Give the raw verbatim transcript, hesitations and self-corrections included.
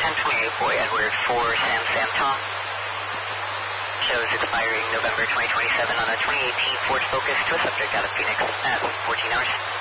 ten twenty-eight Boy Edward for Sam Sam Tom. Shows expiring November twenty twenty-seven on a twenty eighteen Ford Focus to a subject out of Phoenix at fourteen hours.